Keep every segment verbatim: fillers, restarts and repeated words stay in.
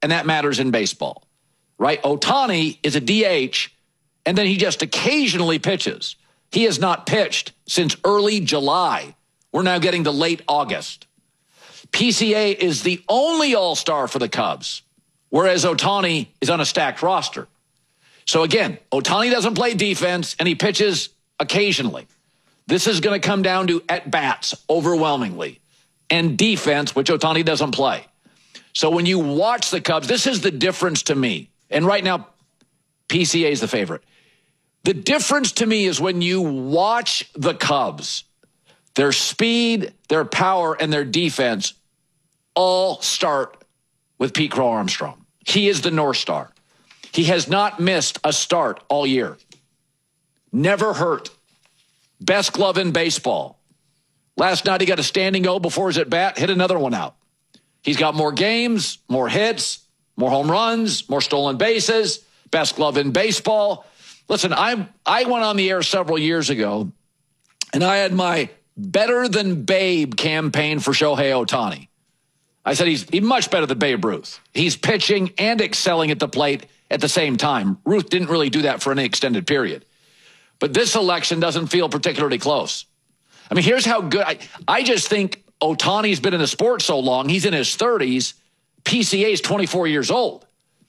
and that matters in baseball, right? Ohtani is a D H, and then he just occasionally pitches. He has not pitched since early July. We're now getting to late August. P C A is the only all-star for the Cubs, whereas Ohtani is on a stacked roster. So again, Ohtani doesn't play defense, and he pitches occasionally. This is going to come down to at-bats overwhelmingly, and defense, which Ohtani doesn't play. So when you watch the Cubs, this is the difference to me. And right now, P C A is the favorite. The difference to me is when you watch the Cubs, their speed, their power, and their defense all start with Pete Crow Armstrong. He is the North Star. He has not missed a start all year. Never hurt. Best glove in baseball. Last night he got a standing O before his at-bat, hit another one out. He's got more games, more hits, more home runs, more stolen bases, best glove in baseball. Listen, I I went on the air several years ago, and I had my better than Babe campaign for Shohei Ohtani. I said he's, he's much better than Babe Ruth. He's pitching and excelling at the plate at the same time. Ruth didn't really do that for any extended period. But this election doesn't feel particularly close. I mean, here's how good. I, I just think Ohtani's been in the sport so long. He's in his thirties. P C A is twenty-four years old.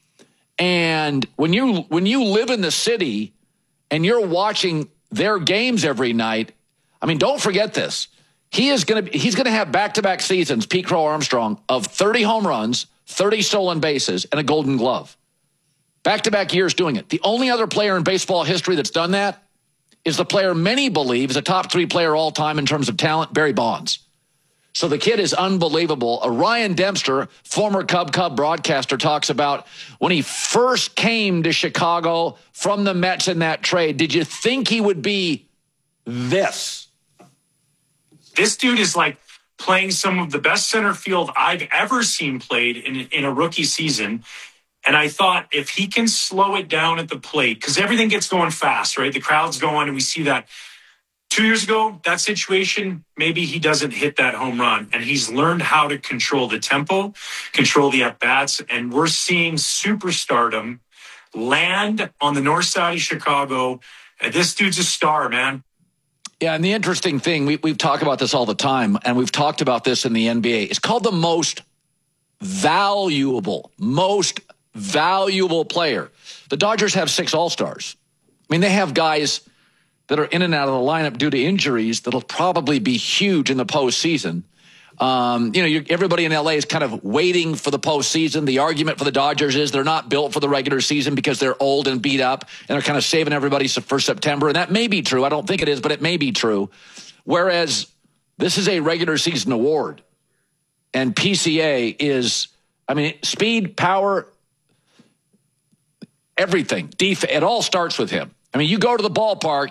And when you when you live in the city and you're watching their games every night, I mean, don't forget this. He is going to he's going to have back-to-back seasons, Pete Crow Armstrong, of thirty home runs, thirty stolen bases, and a Golden Glove. Back-to-back years doing it. The only other player in baseball history that's done that is the player many believe is a top three player all time in terms of talent, Barry Bonds. So the kid is unbelievable. Uh, Ryan Dempster, former Cub Cub broadcaster, talks about when he first came to Chicago from the Mets in that trade, did you think he would be this? This dude is like playing some of the best center field I've ever seen played in, in a rookie season. And I thought if he can slow it down at the plate, because everything gets going fast, right? The crowd's going, and we see that. Two years ago, that situation, maybe he doesn't hit that home run. And he's learned how to control the tempo, control the at-bats. And we're seeing superstardom land on the north side of Chicago. And this dude's a star, man. Yeah, and the interesting thing, we, we've talked about this all the time, and we've talked about this in the N B A. It's called the most valuable, most valuable player. The Dodgers have six All-Stars. I mean, they have guys that are in and out of the lineup due to injuries that'll probably be huge in the postseason. Um, you know, you're, everybody in L A is kind of waiting for the postseason. The argument for the Dodgers is they're not built for the regular season because they're old and beat up, and they're kind of saving everybody for September. And that may be true. I don't think it is, but it may be true. Whereas this is a regular season award, and P C A is, I mean, speed, power, everything. Def- it all starts with him. I mean, you go to the ballpark,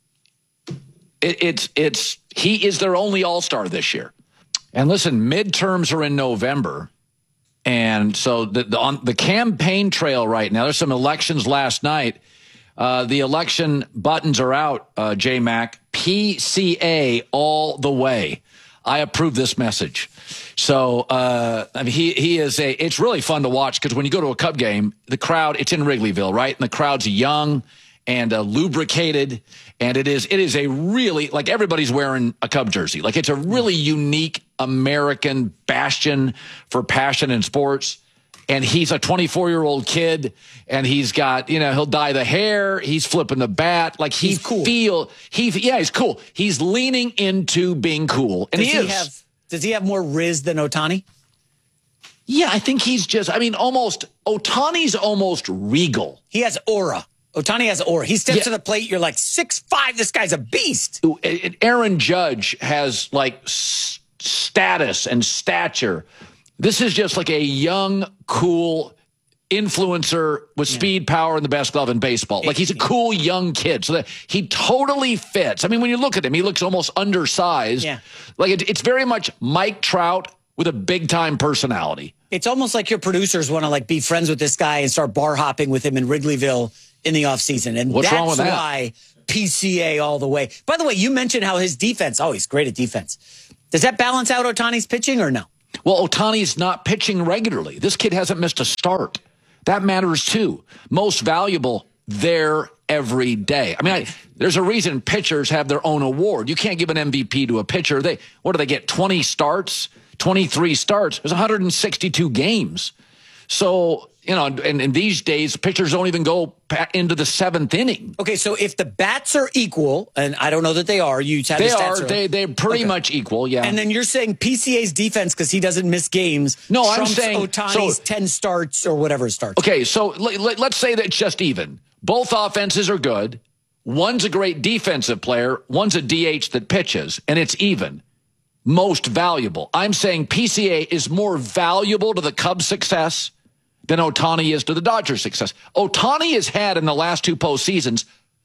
it, it's it's he is their only all-star this year. And listen, midterms are in November, and so the, the, on the campaign trail right now, there's some elections last night. Uh, the election buttons are out, uh, J-Mac. P C A all the way. I approve this message. So, uh, I mean, he he is a. It's really fun to watch because when you go to a Cub game, the crowd, it's in Wrigleyville, right? And the crowd's young and uh, lubricated, and it is it is a really, like, everybody's wearing a Cub jersey. Like, it's a really unique American bastion for passion in sports. And he's a twenty-four-year-old kid, and he's got, you know, he'll dye the hair, he's flipping the bat, like he he's cool. feel he yeah, he's cool. He's leaning into being cool, and does he, he is. Have, does he have more riz than Ohtani? Yeah, I think he's just. I mean, almost Ohtani's almost regal. He has aura. Ohtani has aura. He steps Yeah. to the plate. You're like six five. This guy's a beast. Aaron Judge has like s- status and stature. This is just like a young, cool influencer with speed, power, and the best glove in baseball. Like, he's a cool young kid. So that he totally fits. I mean, when you look at him, he looks almost undersized. Yeah. Like, it, it's very much Mike Trout with a big-time personality. It's almost like your producers want to like be friends with this guy and start bar hopping with him in Wrigleyville in the offseason. And What's that's wrong with that? why P C A all the way. By the way, you mentioned how his defense, oh, he's great at defense. Does that balance out Ohtani's pitching or no? Well, Ohtani's not pitching regularly. This kid hasn't missed a start. That matters too. Most valuable there every day. I mean, I, there's a reason pitchers have their own award. You can't give an M V P to a pitcher. They what do they get? twenty starts, twenty-three starts. There's one hundred sixty-two games. So, you know, and in these days, pitchers don't even go into the seventh inning. Okay, so if the bats are equal, and I don't know that they are, you have they the stats are. earlier. They they're pretty okay. much equal. Yeah. And then you're saying P C A's defense because he doesn't miss games. No, trumps I'm saying Ohtani's so, ten starts or whatever starts. Okay, so let, let's say that it's just even. Both offenses are good. One's a great defensive player. One's a D H that pitches, and it's even. Most valuable. I'm saying P C A is more valuable to the Cubs' success than Ohtani is to the Dodgers' success. Ohtani has had in the last two postseasons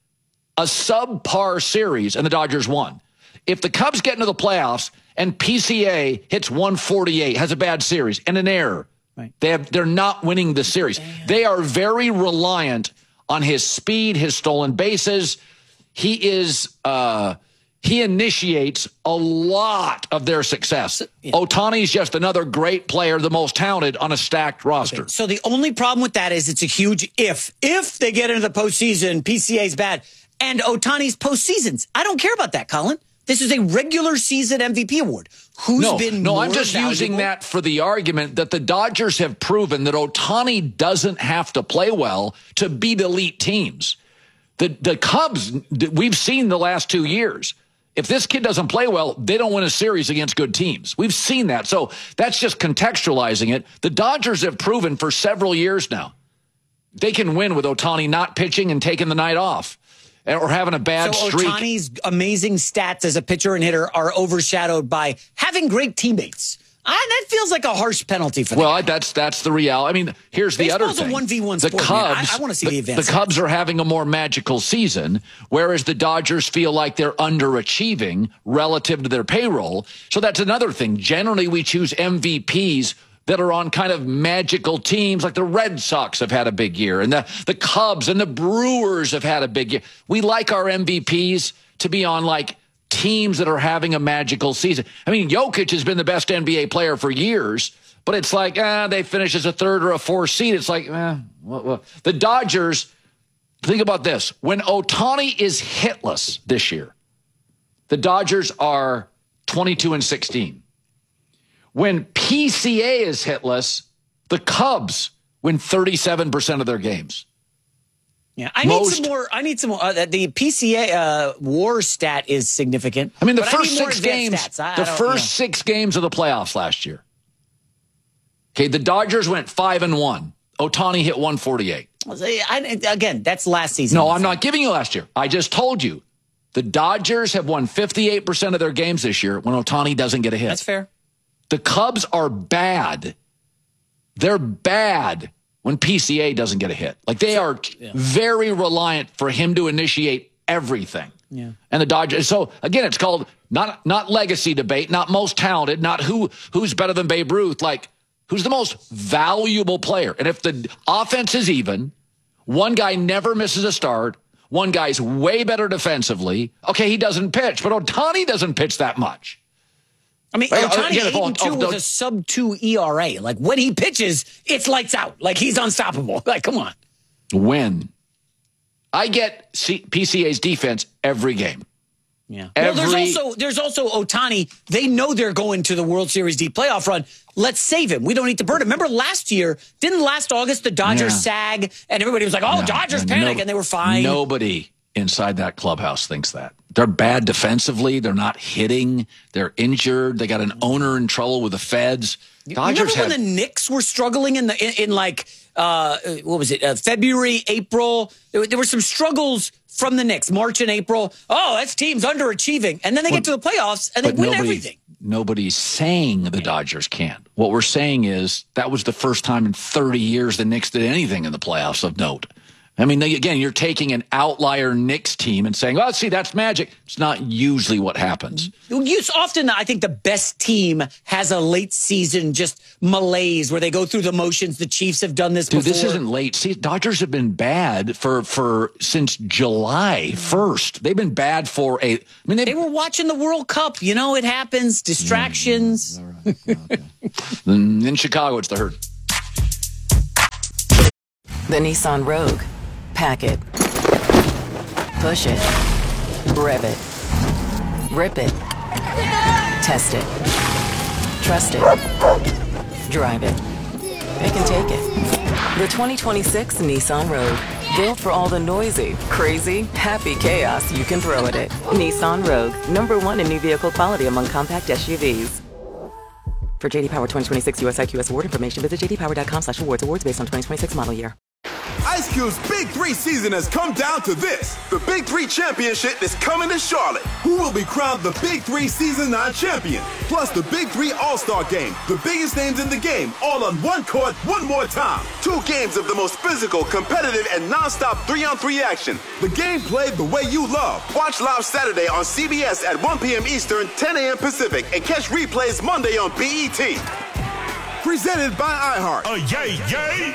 a subpar series, and the Dodgers won. If the Cubs get into the playoffs and P C A hits one forty-eight, has a bad series, and an error, right. they have, they're not winning the series. Damn. They are very reliant on his speed, his stolen bases. He is... Uh, He initiates a lot of their success. Yeah. Ohtani's just another great player, the most talented on a stacked roster. Okay. So the only problem with that is it's a huge if. If they get into the postseason, P C A's bad, and Ohtani's postseasons. I don't care about that, Colin. This is a regular season M V P award. Who's no, been No, more I'm just valuable? using that for the argument that the Dodgers have proven that Ohtani doesn't have to play well to beat elite teams. The, the Cubs, we've seen the last two years. If this kid doesn't play well, they don't win a series against good teams. We've seen that. So that's just contextualizing it. The Dodgers have proven for several years now they can win with Ohtani not pitching and taking the night off or having a bad so streak. Ohtani's amazing stats as a pitcher and hitter are overshadowed by having great teammates. I, that feels like a harsh penalty for them. Well, that's that's the reality. I mean, here's the Baseball's other thing. a one v one the sport, Cubs, man. I, I want to see the, the advance. The Cubs are having a more magical season, whereas the Dodgers feel like they're underachieving relative to their payroll. So that's another thing. Generally, we choose M V Ps that are on kind of magical teams, like the Red Sox have had a big year, and the, the Cubs and the Brewers have had a big year. We like our M V Ps to be on, like, teams that are having a magical season. I mean, Jokic has been the best N B A player for years, but it's like, ah, they finish as a third or a fourth seed. It's like, eh, well, well. The Dodgers, think about this. When Ohtani is hitless this year, the Dodgers are twenty-two and sixteen. When P C A is hitless, the Cubs win thirty-seven percent of their games. Yeah, I Most, need some more. I need some more. Uh, the P C A uh, WAR stat is significant. I mean, the but first I need six games, I, the I first yeah. six games of the playoffs last year. Okay, the Dodgers went five and one. Ohtani hit one forty-eight. I, again, that's last season. No, I'm not giving you last year. I just told you the Dodgers have won fifty-eight percent of their games this year when Ohtani doesn't get a hit. That's fair. The Cubs are bad. They're bad when P C A doesn't get a hit. Like, they are yeah. very reliant for him to initiate everything. Yeah. And the Dodgers. So, again, it's called not not legacy debate, not most talented, not who who's better than Babe Ruth, like who's the most valuable player. And if the offense is even, one guy never misses a start, one guy's way better defensively, okay, he doesn't pitch, but Ohtani doesn't pitch that much. I mean, Like, Ohtani again, eight and two oh, with a sub two E R A. Like, when he pitches, it's lights out. Like, he's unstoppable. Like, come on. When I get C- P C A's defense every game. Yeah. Every, well, there's also there's also Ohtani. They know they're going to the World Series deep playoff run. Let's save him. We don't need to burn him. Remember last year? Didn't last August the Dodgers yeah. sag and everybody was like, "Oh, no, Dodgers no, panic," no, and they were fine. Nobody inside that clubhouse thinks that. They're bad defensively. They're not hitting. They're injured. They got an owner in trouble with the feds. Dodgers Remember when had, the Knicks were struggling in the in, in like uh, what was it? Uh, February, April. There, there were some struggles from the Knicks, March and April. Oh, that's teams underachieving, and then they well, get to the playoffs and they win nobody, everything. Nobody's saying the Dodgers can't. What we're saying is that was the first time in thirty years the Knicks did anything in the playoffs of note. I mean, again, you're taking an outlier Knicks team and saying, oh, see, that's magic. It's not usually what happens. It's often, I think, the best team has a late season just malaise where they go through the motions. The Chiefs have done this Dude, before. this isn't late. See, Dodgers have been bad for, for since July first. They've been bad for a... I mean, They were watching the World Cup. You know, it happens. Distractions. Mm, all right. Okay. Then in Chicago, it's the Herd. The Nissan Rogue. Pack it. Push it. Rev it. Rip it. Test it. Trust it. Drive it. Pick and take it. The twenty twenty-six Nissan Rogue. Built for all the noisy, crazy, happy chaos you can throw at it. Nissan Rogue. Number one in new vehicle quality among compact S U Vs. For J D Power twenty twenty-six U S I Q S award information, visit j d power dot com slash awards. Awards based on twenty twenty-six model year. Ice Cube's Big Three season has come down to this. The Big Three Championship is coming to Charlotte. Who will be crowned the Big Three Season nine champion? Plus the Big Three All-Star Game. The biggest names in the game, all on one court, one more time. Two games of the most physical, competitive, and non-stop three-on-three action. The game played the way you love. Watch live Saturday on C B S at one p.m. Eastern, ten a.m. Pacific, and catch replays Monday on B E T. Presented by iHeart. Oh, yay, yay!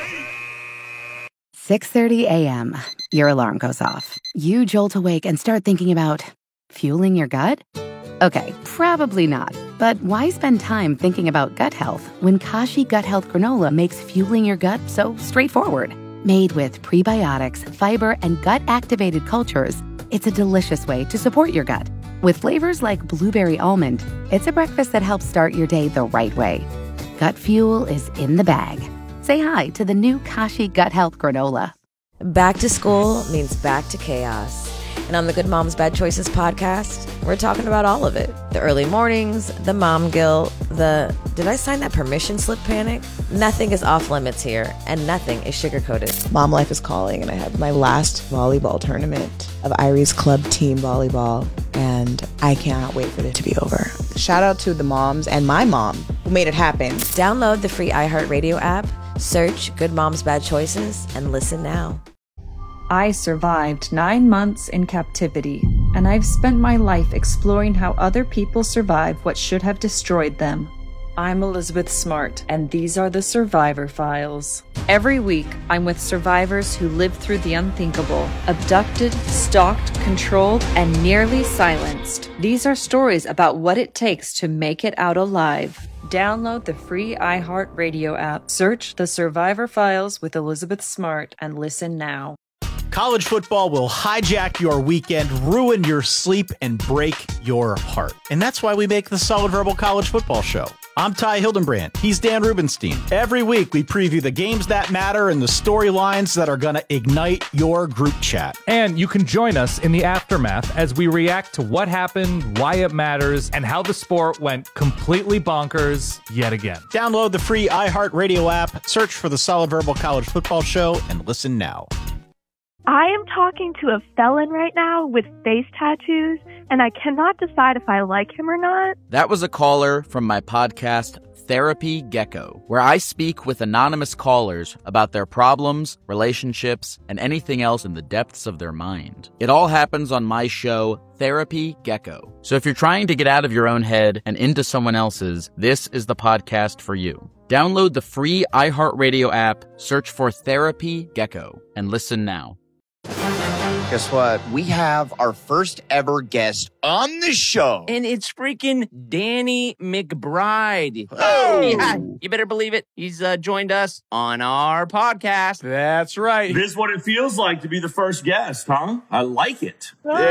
six thirty a.m. Your alarm goes off. You jolt awake and start thinking about fueling your gut? Okay, probably not. But why spend time thinking about gut health when Kashi Gut Health Granola makes fueling your gut so straightforward? Made with prebiotics, fiber, and gut-activated cultures, it's a delicious way to support your gut. With flavors like blueberry almond, it's a breakfast that helps start your day the right way. Gut fuel is in the bag. Say hi to the new Kashi Gut Health Granola. Back to school means back to chaos. And on the Good Moms Bad Choices podcast, we're talking about all of it. The early mornings, the mom guilt, the did I sign that permission slip panic? Nothing is off limits here, and nothing is sugar-coated. Mom life is calling, and I had my last volleyball tournament of Irie's club team volleyball, and I cannot wait for it to be over. Shout out to the moms and my mom who made it happen. Download the free iHeartRadio app, search Good Moms Bad Choices, and listen now. I survived nine months in captivity, and I've spent my life exploring how other people survive what should have destroyed them. I'm Elizabeth Smart, and these are the Survivor Files. Every week, I'm with survivors who lived through the unthinkable, abducted, stalked, controlled, and nearly silenced. These are stories about what it takes to make it out alive. Download the free iHeartRadio app, search The Survivor Files with Elizabeth Smart, and listen now. College football will hijack your weekend, ruin your sleep, and break your heart. And that's why we make the Solid Verbal College Football Show. I'm Ty Hildenbrand. He's Dan Rubenstein. Every week, we preview the games that matter and the storylines that are going to ignite your group chat. And you can join us in the aftermath as we react to what happened, why it matters, and how the sport went completely bonkers yet again. Download the free iHeartRadio app, search for the Solid Verbal College Football Show, and listen now. I am talking to a felon right now with face tattoos, and I cannot decide if I like him or not. That was a caller from my podcast, Therapy Gecko, where I speak with anonymous callers about their problems, relationships, and anything else in the depths of their mind. It all happens on my show, Therapy Gecko. So if you're trying to get out of your own head and into someone else's, this is the podcast for you. Download the free iHeartRadio app, search for Therapy Gecko, and listen now. Guess what? We have our first ever guest on the show. And it's freaking Danny McBride. Oh! Yeah, you better believe it. He's uh, joined us on our podcast. That's right. This is what it feels like to be the first guest, huh? I like it.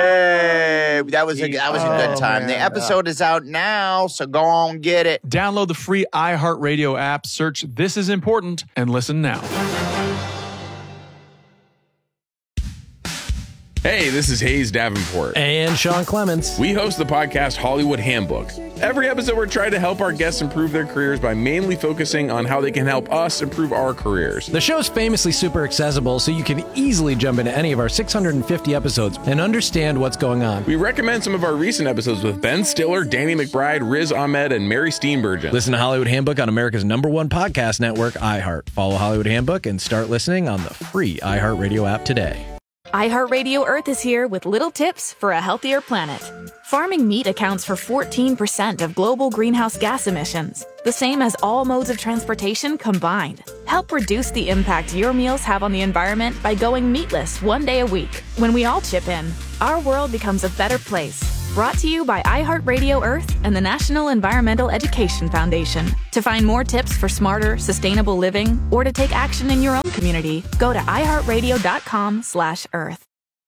Yay! That was a, that was a good Oh, time. man. The episode is out now, so go on get it. Download the free iHeartRadio app, search This Is Important, and listen now. Hey, this is Hayes Davenport. And Sean Clements. We host the podcast Hollywood Handbook. Every episode, we're trying to help our guests improve their careers by mainly focusing on how they can help us improve our careers. The show's famously super accessible, so you can easily jump into any of our six hundred fifty episodes and understand what's going on. We recommend some of our recent episodes with Ben Stiller, Danny McBride, Riz Ahmed, and Mary Steenburgen. Listen to Hollywood Handbook on America's number one podcast network, iHeart. Follow Hollywood Handbook and start listening on the free iHeartRadio app today. iHeartRadio Earth is here with little tips for a healthier planet. Farming meat accounts for fourteen percent of global greenhouse gas emissions, the same as all modes of transportation combined. Help reduce the impact your meals have on the environment by going meatless one day a week. When we all chip in, our world becomes a better place. Brought to you by iHeartRadio Earth and the National Environmental Education Foundation. To find more tips for smarter, sustainable living, or to take action in your own community, go to iHeartRadio.com slash Earth.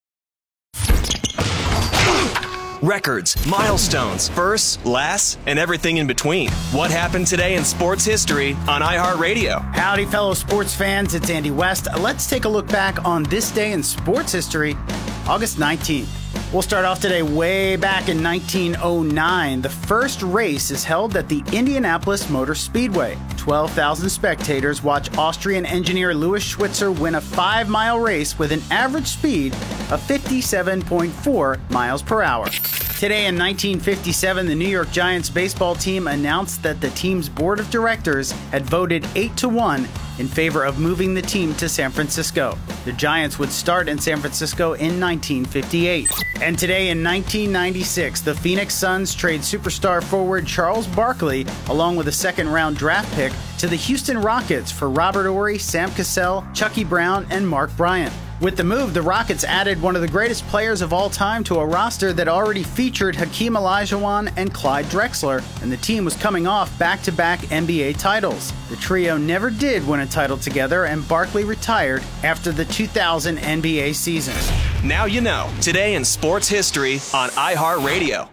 Records, milestones, firsts, lasts, and everything in between. What happened today in sports history on iHeartRadio? Howdy, fellow sports fans. It's Andy West. Let's take a look back on this day in sports history, August nineteenth. We'll start off today way back in nineteen oh nine. The first race is held at the Indianapolis Motor Speedway. twelve thousand spectators watch Austrian engineer Louis Schwitzer win a five-mile race with an average speed of fifty-seven point four miles per hour. Today in nineteen fifty-seven, the New York Giants baseball team announced that the team's board of directors had voted eight to one in favor of moving the team to San Francisco. The Giants would start in San Francisco in nineteen fifty-eight. And today in nineteen ninety-six, the Phoenix Suns trade superstar forward Charles Barkley along with a second-round draft pick to the Houston Rockets for Robert Horry, Sam Cassell, Chucky Brown, and Mark Bryant. With the move, the Rockets added one of the greatest players of all time to a roster that already featured Hakeem Olajuwon and Clyde Drexler, and the team was coming off back-to-back N B A titles. The trio never did win a title together, and Barkley retired after the two thousand N B A season. Now you know, today in sports history on iHeartRadio.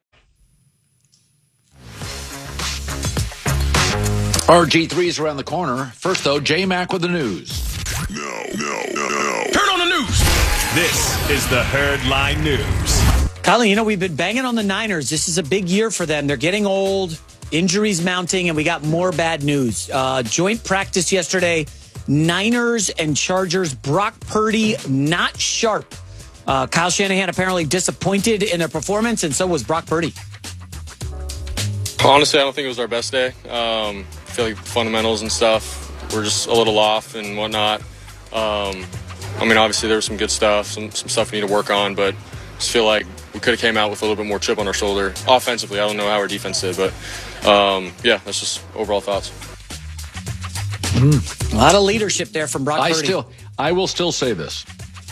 R G three's around the corner. First, though, J-Mac with the news. No, no, no, no. Turn on the news. This is the Herdline News. Colin, you know, we've been banging on the Niners. This is a big year for them. They're getting old, injuries mounting, and we got more bad news. Uh, joint practice yesterday, Niners and Chargers. Brock Purdy not sharp. Uh, Kyle Shanahan apparently disappointed in their performance, and so was Brock Purdy. Honestly, I don't think it was our best day. Um, I feel like fundamentals and stuff were just a little off and whatnot. Um, I mean, obviously there was some good stuff, some some stuff we need to work on, but I just feel like we could have came out with a little bit more chip on our shoulder. Offensively, I don't know how our defense did, but um, yeah, that's just overall thoughts. Mm. A lot of leadership there from Brock I Purdy. still, I will still say this.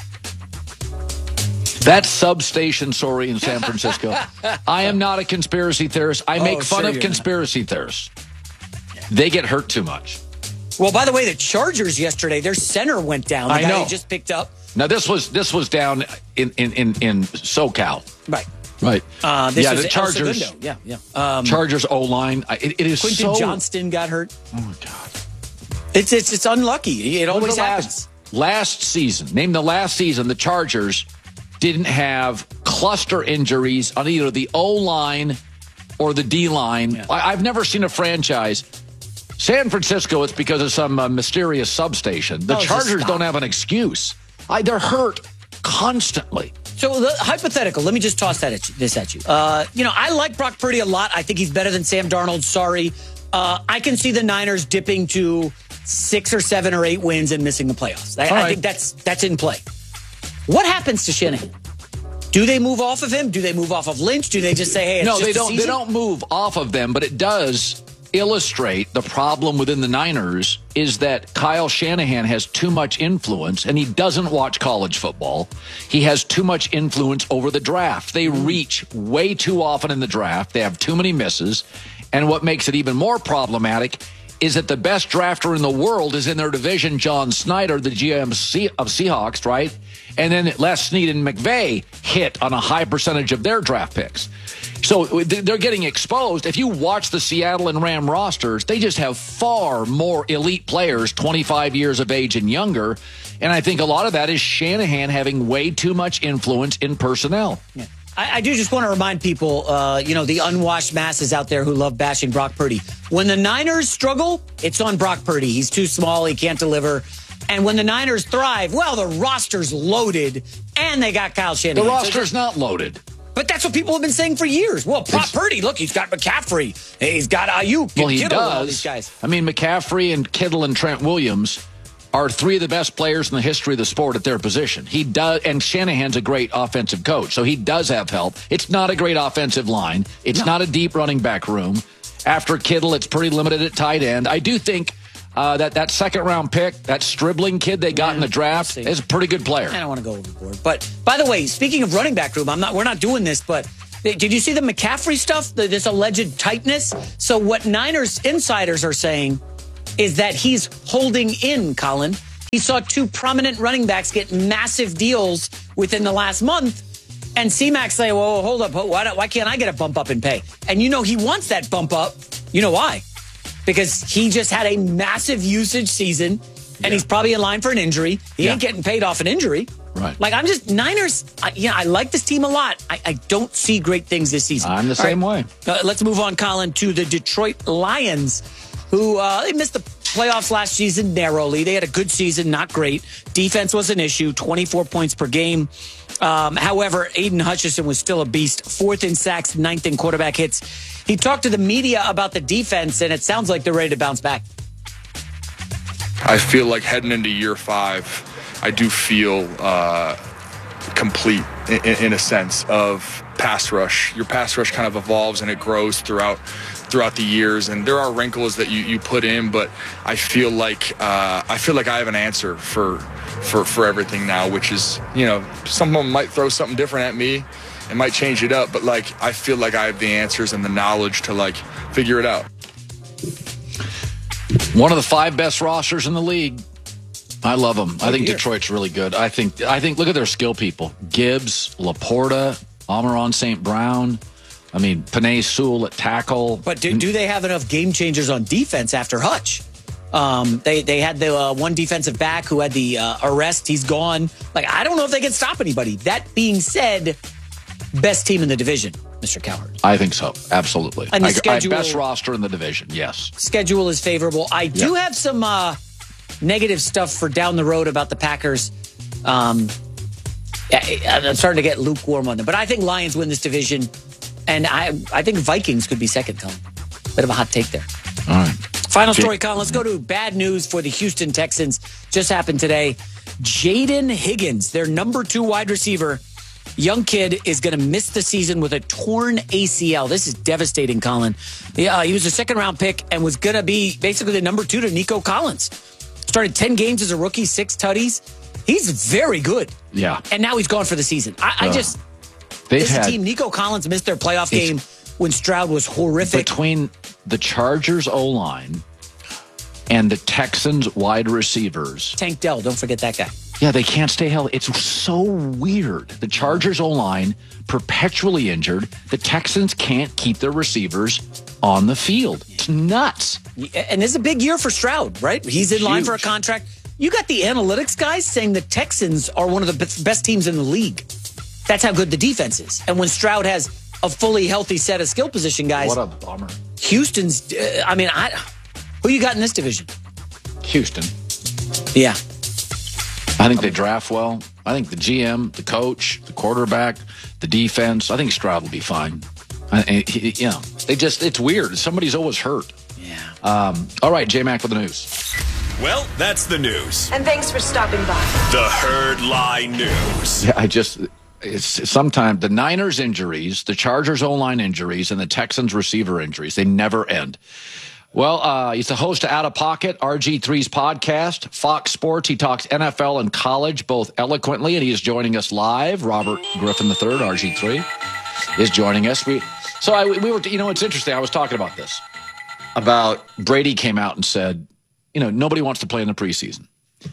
That substation story in San Francisco, I am not a conspiracy theorist. I make Oh, fun sure of you're conspiracy theorists. They get hurt too much. Well, by the way, the Chargers yesterday, their center went down. The I guy know. they just picked up. Now, this was this was down in, in, in, in SoCal. Right. Right. Uh, this yeah, was the El Chargers. Segundo. Yeah, yeah. Um, Chargers O-line. It, it is Quentin so... Johnston got hurt. Oh, my God. It's, it's, it's unlucky. It When always the happens. Last, last season, name the last season, the Chargers didn't have cluster injuries on either the O-line or the D-line. Yeah. I, I've never seen a franchise. San Francisco, it's because of some uh, mysterious substation. The Oh, Chargers don't have an excuse. I, they're hurt constantly. So, the, hypothetical, let me just toss that at you, this at you. Uh, you know, I like Brock Purdy a lot. I think he's better than Sam Darnold. Sorry. Uh, I can see the Niners dipping to six or seven or eight wins and missing the playoffs. I, I right. think that's that's in play. What happens to Shanahan? Do they move off of him? Do they move off of Lynch? Do they just say, hey, it's no, just they a don't. season? They don't move off of them, but it does illustrate the problem within the Niners is that Kyle Shanahan has too much influence, and he doesn't watch college football. He has too much influence over the draft. They reach way too often in the draft. They have too many misses, and what makes it even more problematic is that the best drafter in the world is in their division, John Snyder, the G M of Seahawks, right? And then Les Snead and McVay hit on a high percentage of their draft picks. So they're getting exposed. If you watch the Seattle and Ram rosters, they just have far more elite players, twenty-five years of age and younger. And I think a lot of that is Shanahan having way too much influence in personnel. Yeah. I, I do just want to remind people, uh, you know, the unwashed masses out there who love bashing Brock Purdy. When the Niners struggle, it's on Brock Purdy. He's too small. He can't deliver. And when the Niners thrive, well, the roster's loaded, and they got Kyle Shanahan. The roster's not loaded. But that's what people have been saying for years. Well, Brock Purdy, look, he's got McCaffrey. He's got Ayuk. Well, he Kittle, does. All these guys. I mean, McCaffrey and Kittle and Trent Williams are three of the best players in the history of the sport at their position. He does, and Shanahan's a great offensive coach, so he does have help. It's not a great offensive line. It's no. not a deep running back room. After Kittle, it's pretty limited at tight end. I do think uh, that that second round pick, that Stribling kid they got yeah, in the draft, is a pretty good player. I don't want to go overboard. But by the way, speaking of running back room, I'm not. We're not doing this, but did you see the McCaffrey stuff? The, this alleged tightness. So what Niners insiders are saying is that he's holding in, Colin. He saw two prominent running backs get massive deals within the last month. And C-Mac say, well, hold up. Why, don't, why can't I get a bump up in pay? And you know he wants that bump up. You know why? Because he just had a massive usage season, and yeah. he's probably in line for an injury. He yeah. ain't getting paid off an injury. Right. Like, I'm just, Niners, I, yeah, I like this team a lot. I, I don't see great things this season. I'm the All same right. way. Uh, let's move on, Colin, to the Detroit Lions, who uh, they missed the playoffs last season narrowly. They had a good season, not great. Defense was an issue, twenty-four points per game. Um, however, Aiden Hutchinson was still a beast. Fourth in sacks, ninth in quarterback hits. He talked to the media about the defense, and it sounds like they're ready to bounce back. I feel like heading into year five, I do feel uh, complete in, in a sense of pass rush. Your pass rush kind of evolves and it grows throughout throughout the years, and there are wrinkles that you, you put in, but I feel like uh, I feel like I have an answer for for for everything now, which is, you know, someone might throw something different at me and might change it up, but like I feel like I have the answers and the knowledge to like figure it out. One of the five best rosters in the league. I love them. I think here. Detroit's really good. I think I think look at their skill people: Gibbs, Laporta, Amon-Ra Saint Brown. I mean, Penei Sewell at tackle. But do, do they have enough game changers on defense after Hutch? Um, they they had the uh, one defensive back who had the uh, arrest. He's gone. Like, I don't know if they can stop anybody. That being said, best team in the division, Mister Cowherd. I think so. Absolutely. And the I, schedule, I best roster in the division. Yes. Schedule is favorable. I do yeah. have some uh, negative stuff for down the road about the Packers. Um, I'm starting to get lukewarm on them, but I think Lions win this division. And I I think Vikings could be second, Colin. Bit of a hot take there. All right. Final story, Colin. Let's go to bad news for the Houston Texans. Just happened today. Jaden Higgins, their number two wide receiver, young kid, is going to miss the season with a torn A C L. This is devastating, Colin. Yeah, he was a second-round pick and was going to be basically the number two to Nico Collins. Started ten games as a rookie, six tutties. He's very good. Yeah. And now he's gone for the season. I, uh. I just... They've this had, team, Nico Collins missed their playoff game when Stroud was horrific. Between the Chargers O-line and the Texans wide receivers. Tank Dell, don't forget that guy. Yeah, they can't stay healthy. It's so weird. The Chargers O-line perpetually injured. The Texans can't keep their receivers on the field. It's nuts. And this is a big year for Stroud, right? He's in Huge. line for a contract. You got the analytics guys saying the Texans are one of the best teams in the league. That's how good the defense is. And when Stroud has a fully healthy set of skill position guys. What a bummer. Houston's, uh, I mean, I, who you got in this division? Houston. Yeah. I think they draft well. I think the G M, the coach, the quarterback, the defense, I think Stroud will be fine. I, he, you know, they just, it's weird. Somebody's always hurt. Yeah. Um, all right, J-Mac with the news. Well, that's the news. And thanks for stopping by. The Herd Lie News. Yeah, I just... It's sometimes the Niners injuries, the Chargers O-line injuries, and the Texans receiver injuries. They never end. Well, uh, he's the host of Out of Pocket, R G three's podcast, Fox Sports. He talks N F L and college both eloquently, and he is joining us live. Robert Griffin the third, R G three, is joining us. We so I, we were, you know, it's interesting. I was talking about this. About Brady came out and said, you know, nobody wants to play in the preseason.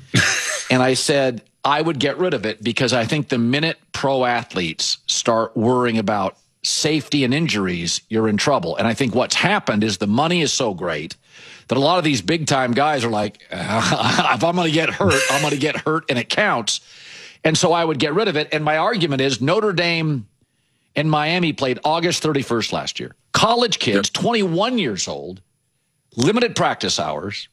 And I said, I would get rid of it because I think the minute pro athletes start worrying about safety and injuries, you're in trouble. And I think what's happened is the money is so great that a lot of these big-time guys are like, uh, if I'm going to get hurt, I'm going to get hurt, and it counts. And so I would get rid of it. And my argument is Notre Dame and Miami played August thirty-first last year. College kids, yep. twenty-one years old, limited practice hours,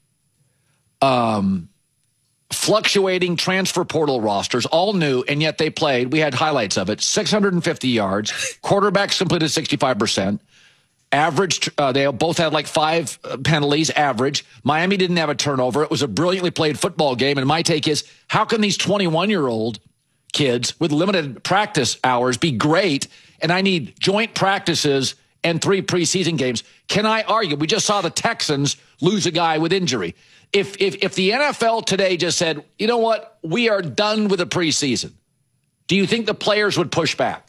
um, fluctuating transfer portal rosters, all new, and yet they played. We had highlights of it. six hundred fifty yards. Quarterbacks completed sixty-five percent. Average, uh, they both had like five penalties, average. Miami didn't have a turnover. It was a brilliantly played football game. And my take is, how can these twenty-one-year-old kids with limited practice hours be great? And I need joint practices and three preseason games. Can I argue? We just saw the Texans lose a guy with injury. If, if, if the N F L today just said, you know what, we are done with the preseason, do you think the players would push back?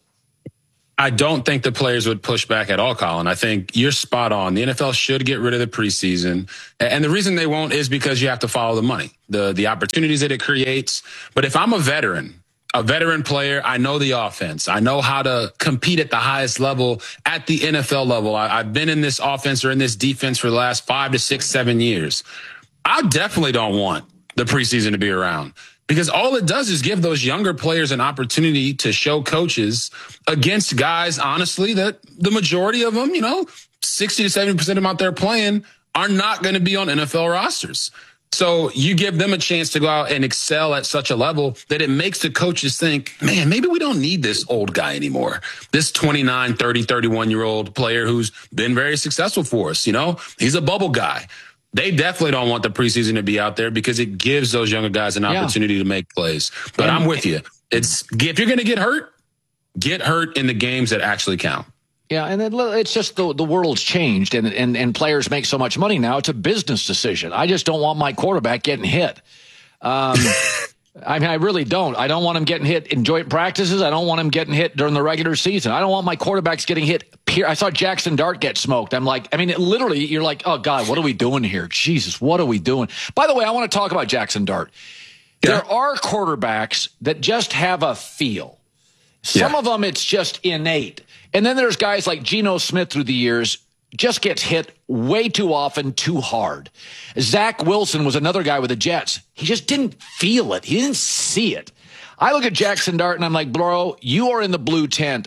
I don't think the players would push back at all, Colin. I think you're spot on. The N F L should get rid of the preseason. And the reason they won't is because you have to follow the money, the, the opportunities that it creates. But if I'm a veteran, a veteran player, I know the offense. I know how to compete at the highest level at the N F L level. I, I've been in this offense or in this defense for the last five to six, seven years. I definitely don't want the preseason to be around. Because all it does is give those younger players an opportunity to show coaches against guys, honestly, that the majority of them, you know, sixty to seventy percent of them out there playing are not going to be on N F L rosters. So you give them a chance to go out and excel at such a level that it makes the coaches think, man, maybe we don't need this old guy anymore. This twenty-nine, thirty, thirty-one-year-old player who's been very successful for us, you know, he's a bubble guy. They definitely don't want the preseason to be out there because it gives those younger guys an opportunity yeah. to make plays. But and, I'm with you. It's if you're going to get hurt, get hurt in the games that actually count. Yeah, and it, it's just the the world's changed, and, and and players make so much money now. It's a business decision. I just don't want my quarterback getting hit. Um, I mean, I really don't. I don't want him getting hit in joint practices. I don't want him getting hit during the regular season. I don't want my quarterbacks getting hit. I saw Jackson Dart get smoked. I'm like, I mean, it literally, you're like, oh, God, what are we doing here? Jesus, what are we doing? By the way, I want to talk about Jackson Dart. Yeah. There are quarterbacks that just have a feel. Some yeah. of them, it's just innate. And then there's guys like Geno Smith through the years, just gets hit way too often, too hard. Zach Wilson was another guy with the Jets. He just didn't feel it. He didn't see it. I look at Jackson Dart and I'm like, bro, you are in the blue tent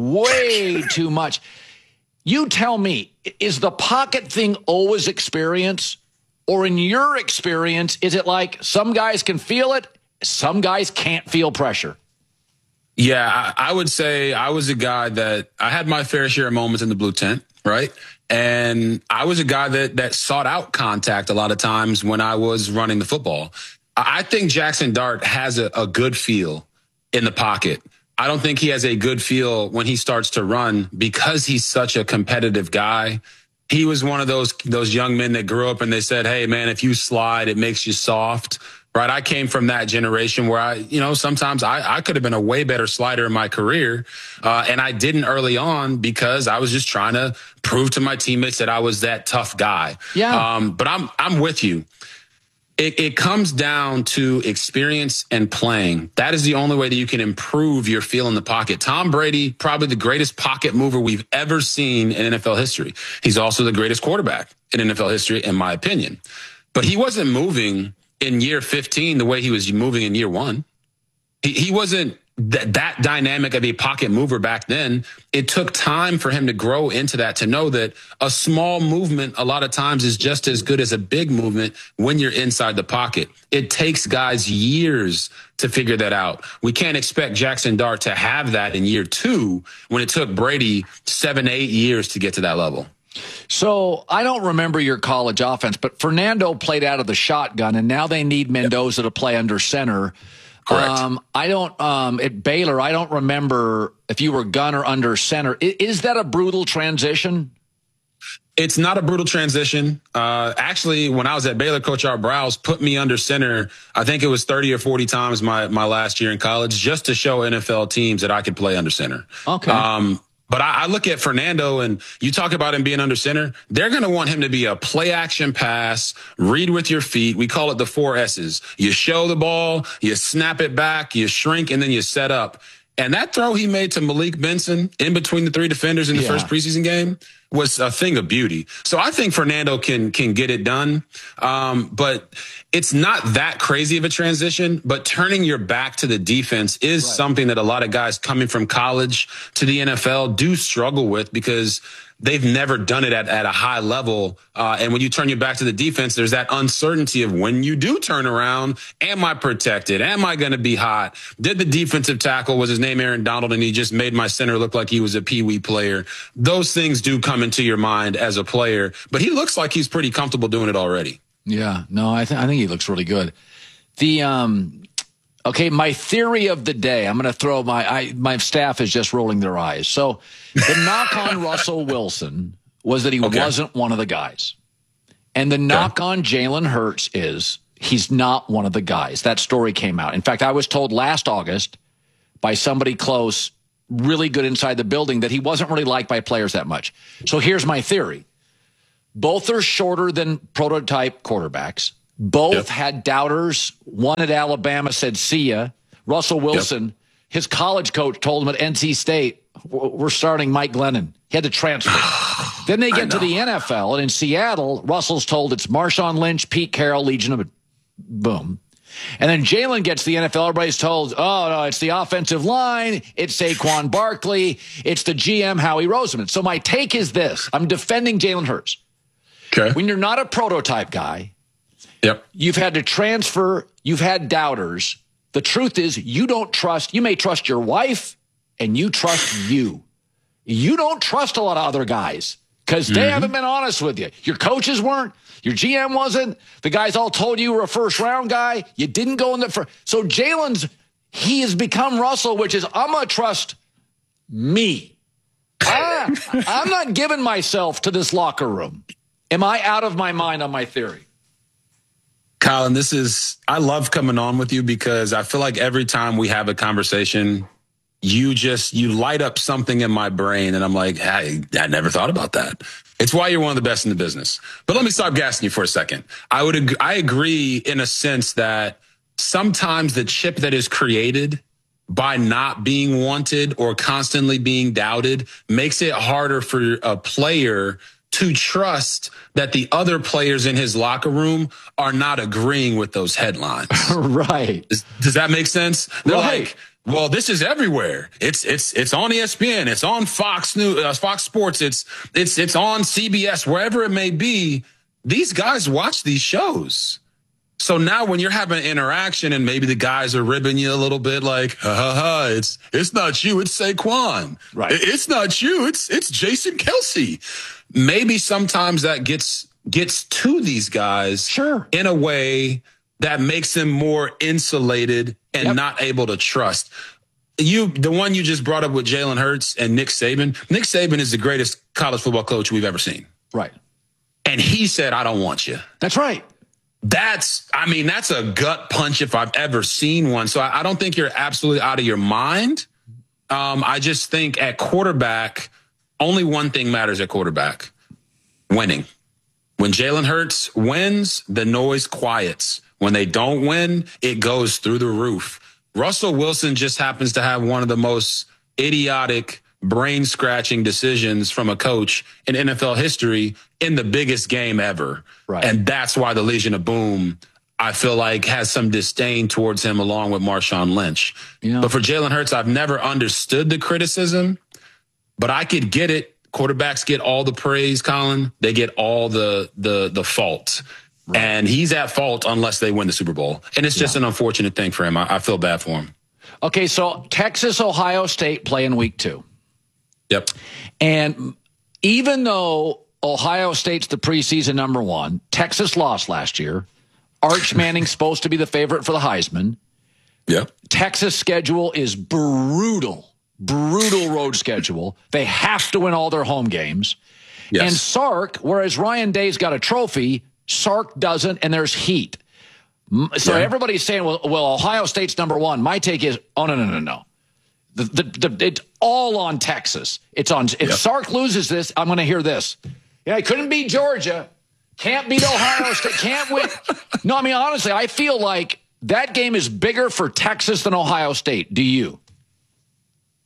way too much. You tell me, is the pocket thing always experience? Or in your experience, is it like some guys can feel it, some guys can't feel pressure? Yeah, I, I would say I was a guy that I had my fair share of moments in the blue tent, right? And I was a guy that that sought out contact a lot of times when I was running the football. I think Jackson Dart has a, a good feel in the pocket. I don't think he has a good feel when he starts to run because he's such a competitive guy. He was one of those those young men that grew up and they said, hey, man, if you slide, it makes you soft. Right. I came from that generation where I, you know, sometimes I, I could have been a way better slider in my career. Uh, and I didn't early on because I was just trying to prove to my teammates that I was that tough guy. Yeah. Um, but I'm I'm with you. It, it comes down to experience and playing. That is the only way that you can improve your feel in the pocket. Tom Brady, probably the greatest pocket mover we've ever seen in N F L history. He's also the greatest quarterback in N F L history, in my opinion. But he wasn't moving in year fifteen the way he was moving in year one. He, he wasn't th- that dynamic of a pocket mover back then. It took time for him to grow into that, to know that a small movement a lot of times is just as good as a big movement when you're inside the pocket. It takes guys years to figure that out. We can't expect Jackson Dart to have that in year two when it took Brady seven, eight years to get to that level. So I don't remember your college offense, but Fernando played out of the shotgun, and now they need Mendoza to play under center. Correct. Um, I don't, um, at Baylor, I don't remember if you were gun or under center. Is, is that a brutal transition? It's not a brutal transition. Uh, actually, when I was at Baylor, Coach Art Browse put me under center. I think it was thirty or forty times my, my last year in college, just to show N F L teams that I could play under center. Okay. Um, But I, I look at Fernando, and you talk about him being under center. They're going to want him to be a play action pass, read with your feet. We call it the four S's. You show the ball, you snap it back, you shrink, and then you set up. And that throw he made to Malik Benson in between the three defenders in the Yeah. first preseason game was a thing of beauty. So I think Fernando can can get it done. Um, but it's not that crazy of a transition. But turning your back to the defense is right. something that a lot of guys coming from college to the N F L do struggle with because they've never done it at, at a high level. Uh, and when you turn your back to the defense, there's that uncertainty of when you do turn around, am I protected? Am I going to be hot? Did the defensive tackle, was his name Aaron Donald, and he just made my center look like he was a peewee player? Those things do come into your mind as a player, but he looks like he's pretty comfortable doing it already. Yeah, no, I, th- I think he looks really good. The, um, okay, my theory of the day, I'm going to throw my, I, my staff is just rolling their eyes. So the knock on Russell Wilson was that he okay. wasn't one of the guys. And the knock okay. on Jalen Hurts is he's not one of the guys. That story came out. In fact, I was told last August by somebody close, really good inside the building, that he wasn't really liked by players that much. So here's my theory. Both are shorter than prototype quarterbacks. Both yep. had doubters. One at Alabama said, see ya. Russell Wilson, yep. his college coach told him at N C State, we're starting Mike Glennon. He had to transfer. Then they get to the N F L, and in Seattle, Russell's told it's Marshawn Lynch, Pete Carroll, Legion of Boom. And then Jalen gets to the N F L. Everybody's told, oh, no, it's the offensive line. It's Saquon Barkley. It's the G M, Howie Roseman. So my take is this. I'm defending Jalen Hurts. Okay. When you're not a prototype guy, yep. you've had to transfer, you've had doubters. The truth is you don't trust, you may trust your wife and you trust you. You don't trust a lot of other guys because they mm-hmm. haven't been honest with you. Your coaches weren't, your G M wasn't, the guys all told you you were a first round guy. You didn't go in the first. So Jalen's, he has become Russell, which is I'm going to trust me. I, I'm not giving myself to this locker room. Am I out of my mind on my theory? Colin, this is, I love coming on with you because I feel like every time we have a conversation, you just, you light up something in my brain and I'm like, hey, I never thought about that. It's why you're one of the best in the business. But let me stop gassing you for a second. I would, ag- I agree in a sense that sometimes the chip that is created by not being wanted or constantly being doubted makes it harder for a player to trust that the other players in his locker room are not agreeing with those headlines. Right. Does, does that make sense? They're right. like, well, this is everywhere. It's it's it's on E S P N. It's on Fox News, uh, Fox Sports. It's it's it's on C B S, wherever it may be. These guys watch these shows. So now when you're having an interaction and maybe the guys are ribbing you a little bit like, ha ha ha, it's it's not you, it's Saquon. Right. It's not you, it's it's Jason Kelsey. Maybe sometimes that gets gets to these guys sure. in a way that makes them more insulated and yep. not able to trust. You, the one you just brought up with Jalen Hurts and Nick Saban. Nick Saban is the greatest college football coach we've ever seen. Right. And he said, I don't want you. That's right. That's, I mean, that's a gut punch if I've ever seen one. So I, I don't think you're absolutely out of your mind. Um, I just think at quarterback, only one thing matters at quarterback: winning. When Jalen Hurts wins, the noise quiets. When they don't win, it goes through the roof. Russell Wilson just happens to have one of the most idiotic, brain-scratching decisions from a coach in N F L history in the biggest game ever. Right. And that's why the Legion of Boom, I feel like, has some disdain towards him along with Marshawn Lynch. Yeah. But for Jalen Hurts, I've never understood the criticism, but I could get it. Quarterbacks get all the praise, Colin. They get all the the the fault. Right. And he's at fault unless they win the Super Bowl. And it's just yeah. an unfortunate thing for him. I, I feel bad for him. Okay, so Texas, Ohio State play in week two. Yep. And even though Ohio State's the preseason number one, Texas lost last year. Arch Manning's supposed to be the favorite for the Heisman. Yep. Texas' schedule is brutal, brutal road schedule. They have to win all their home games. Yes. And Sark, whereas Ryan Day's got a trophy, Sark doesn't, and there's heat. So yeah. everybody's saying, well, well, Ohio State's number one. My take is, oh, no, no, no, no. The, the, the, it's all on Texas. It's on. If yep. Sark loses this, I'm going to hear this. Yeah, he couldn't beat Georgia. Can't beat Ohio State. Can't win. No, I mean, honestly, I feel like that game is bigger for Texas than Ohio State. Do you?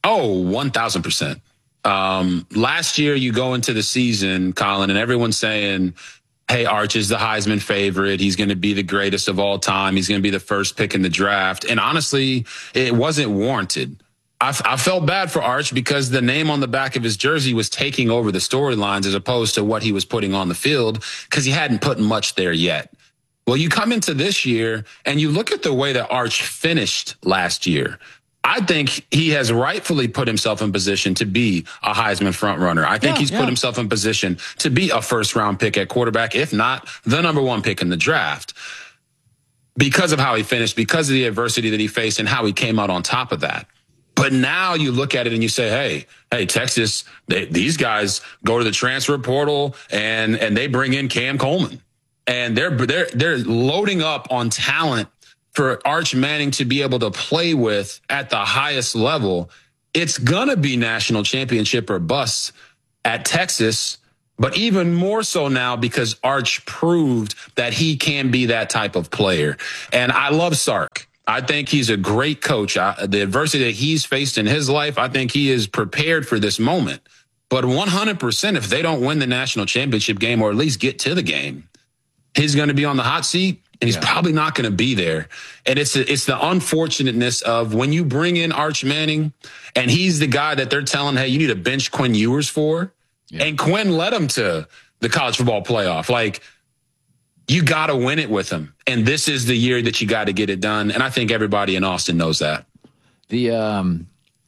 Oh, one thousand percent. Um, last year, you go into the season, Colin, and everyone's saying, hey, Arch is the Heisman favorite. He's going to be the greatest of all time. He's going to be the first pick in the draft. And honestly, it wasn't warranted. I, I felt bad for Arch because the name on the back of his jersey was taking over the storylines as opposed to what he was putting on the field because he hadn't put much there yet. Well, you come into this year and you look at the way that Arch finished last year. I think he has rightfully put himself in position to be a Heisman frontrunner. I think yeah, he's yeah. put himself in position to be a first-round pick at quarterback, if not the number one pick in the draft, because of how he finished, because of the adversity that he faced, and how he came out on top of that. But now you look at it and you say, hey, hey, Texas, they, these guys go to the transfer portal and and they bring in Cam Coleman, and they're they're they're loading up on talent for Arch Manning to be able to play with at the highest level. It's going to be national championship or bust at Texas, but even more so now because Arch proved that he can be that type of player. And I love Sark. I think he's a great coach. I, the adversity that he's faced in his life, I think he is prepared for this moment. But one hundred percent, if they don't win the national championship game or at least get to the game, he's going to be on the hot seat. And he's yeah. probably not going to be there. And it's it's the unfortunateness of when you bring in Arch Manning and he's the guy that they're telling, hey, you need to bench Quinn Ewers for. Yeah. And Quinn led him to the college football playoff. Like, you got to win it with him. And this is the year that you got to get it done. And I think everybody in Austin knows that. The um,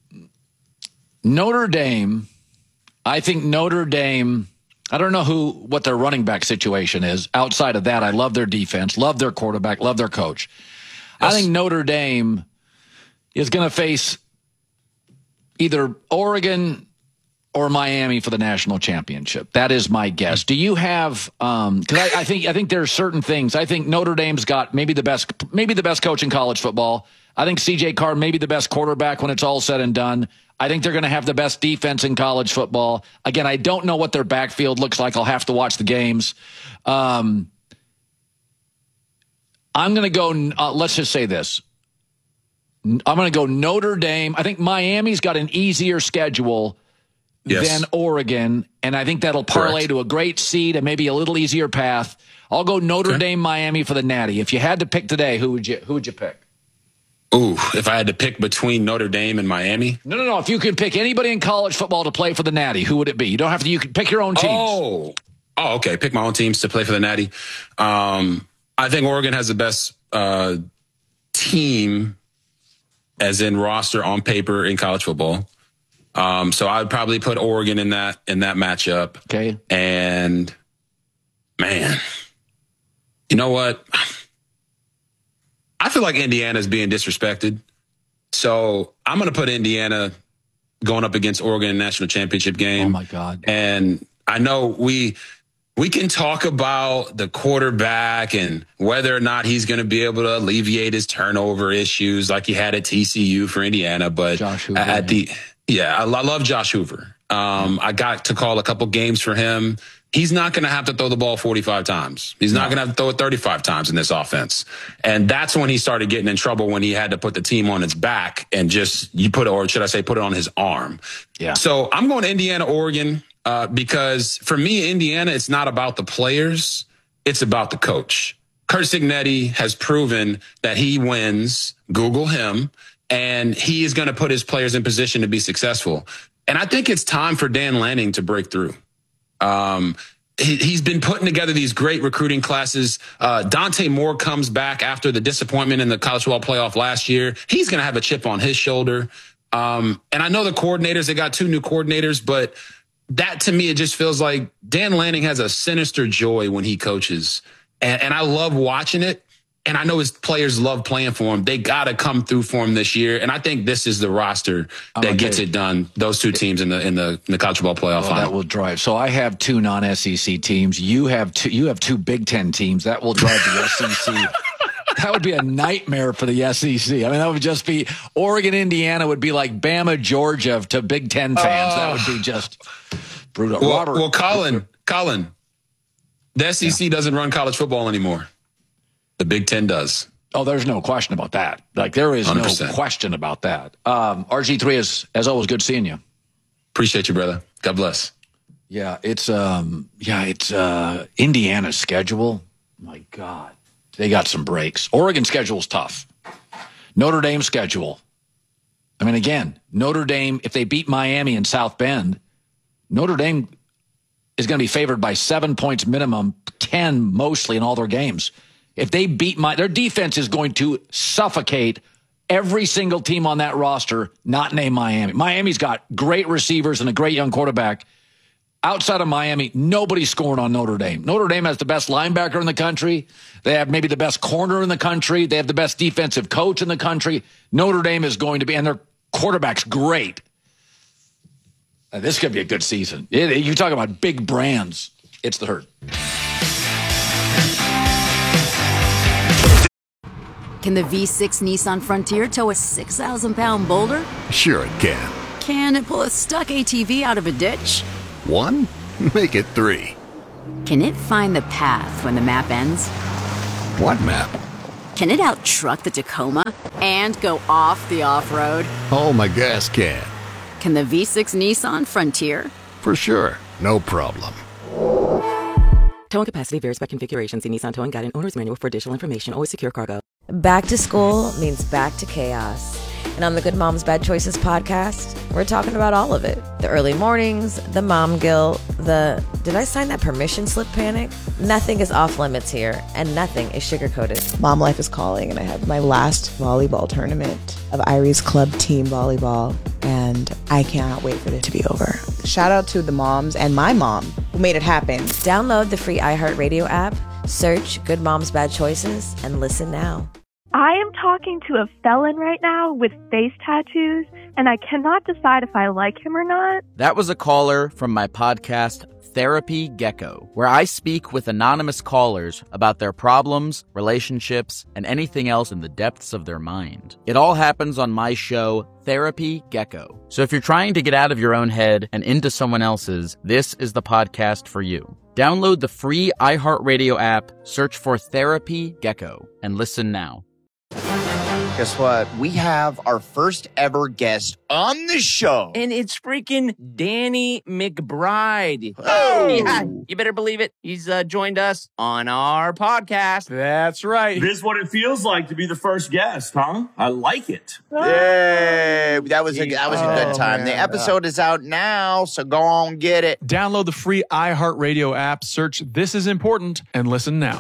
Notre Dame, I think Notre Dame... I don't know who what their running back situation is. Outside of that, I love their defense, love their quarterback, love their coach. Yes. I think Notre Dame is going to face either Oregon or Miami for the national championship. That is my guess. Do you have? Um, because I, I think I think there are certain things. I think Notre Dame's got maybe the best, maybe the best coach in college football. I think C J Carr maybe the best quarterback when it's all said and done. I think they're going to have the best defense in college football. Again, I don't know what their backfield looks like. I'll have to watch the games. Um, I'm going to go, uh, let's just say this. I'm going to go Notre Dame. I think Miami's got an easier schedule yes. than Oregon, and I think that'll parlay Correct. to a great seed and maybe a little easier path. I'll go Notre okay. Dame, Miami for the Natty. If you had to pick today, who would you who would you pick? Ooh, if I had to pick between Notre Dame and Miami? No, no, no. If you could pick anybody in college football to play for the Natty, who would it be? You don't have to. You can pick your own teams. Oh, oh, okay. Pick my own teams to play for the Natty. Um, I think Oregon has the best uh, team, as in roster on paper in college football. Um, so I would probably put Oregon in that in that matchup. Okay. And man, you know what? I feel like Indiana's being disrespected. So I'm going to put Indiana going up against Oregon in the national championship game. Oh, my God. And I know we we can talk about the quarterback and whether or not he's going to be able to alleviate his turnover issues like he had at T C U for Indiana. But Josh Hoover, at the yeah, I love Josh Hoover. Um, I got to call a couple games for him. He's not going to have to throw the ball forty-five times. He's not no. going to have to throw it thirty-five times in this offense. And that's when he started getting in trouble, when he had to put the team on its back and just, you put it, or should I say, put it on his arm. Yeah. So I'm going to Indiana, Oregon, uh, because for me, Indiana, it's not about the players. It's about the coach. Curt Cignetti has proven that he wins. Google him. And he is going to put his players in position to be successful. And I think it's time for Dan Lanning to break through. Um, he, he's been putting together these great recruiting classes. Uh, Dante Moore comes back after the disappointment in the college football playoff last year. He's going to have a chip on his shoulder. Um, and I know the coordinators, they got two new coordinators, but that to me, it just feels like Dan Lanning has a sinister joy when he coaches. And, and I love watching it. And I know his players love playing for him. They got to come through for him this year. And I think this is the roster that gets it done. Those two teams in the in the, in the college football playoff well, final. That will drive. So I have two non-S E C teams. You have two. You have two Big Ten teams. That will drive the S E C. That would be a nightmare for the S E C. I mean, that would just be Oregon, Indiana would be like Bama, Georgia to Big Ten fans. Uh, that would be just brutal. Well, Robert, well Colin, Colin, the S E C yeah. doesn't run college football anymore. The Big Ten does. Oh, there's no question about that. Like, there is one hundred no percent. question about that. Um, R G three, is, as always, good seeing you. Appreciate you, brother. God bless. Yeah, it's um, yeah, it's uh, Indiana's schedule. My God, they got some breaks. Oregon's schedule's tough. Notre Dame's schedule. I mean, again, Notre Dame, if they beat Miami in South Bend, Notre Dame is going to be favored by seven points minimum, ten mostly in all their games. If they beat my, their defense is going to suffocate every single team on that roster, not named Miami. Miami's got great receivers and a great young quarterback. Outside of Miami, nobody's scoring on Notre Dame. Notre Dame has the best linebacker in the country. They have maybe the best corner in the country. They have the best defensive coach in the country. Notre Dame is going to be, and their quarterback's great. Uh, this could be a good season. It, you talk about big brands. It's the Herd. Can the V six Nissan Frontier tow a six thousand pound boulder? Sure it can. Can it pull a stuck A T V out of a ditch? One? Make it three. Can it find the path when the map ends? What map? Can it out-truck the Tacoma and go off the off-road? Oh, my gas can. Can the V six Nissan Frontier? For sure. No problem. Towing capacity varies by configuration. See Nissan Towing Guide and Owner's Manual for additional information. Always secure cargo. Back to school means back to chaos. And on the Good Moms Bad Choices podcast, we're talking about all of it. The early mornings, the mom guilt, the did I sign that permission slip panic? Nothing is off limits here, and nothing is sugar-coated. Mom life is calling, and I have my last volleyball tournament of Irie's club team volleyball, and I cannot wait for it to be over. Shout out to the moms and my mom who made it happen. Download the free iHeartRadio app, search Good Moms Bad Choices, and listen now. I am talking to a felon right now with face tattoos, and I cannot decide if I like him or not. That was a caller from my podcast, Therapy Gecko, where I speak with anonymous callers about their problems, relationships, and anything else in the depths of their mind. It all happens on my show, Therapy Gecko. So if you're trying to get out of your own head and into someone else's, this is the podcast for you. Download the free iHeartRadio app, search for Therapy Gecko, and listen now. Guess what? We have our first ever guest on the show. And it's freaking Danny McBride. Oh. Yeah, you better believe it. He's uh, joined us on our podcast. That's right. This is what it feels like to be the first guest, huh? I like it. Yay! That was a that was a good Oh, time. man. The episode is out now, so go on get it. Download the free iHeartRadio app, search This Is Important, and listen now.